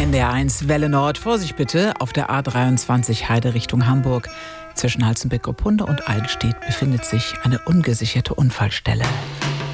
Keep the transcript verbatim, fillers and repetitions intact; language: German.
N D R eins Welle Nord. Vorsicht bitte auf der A dreiundzwanzig Heide Richtung Hamburg. Zwischen Halzenbeck-Opfunde und Eidelstedt befindet sich eine ungesicherte Unfallstelle.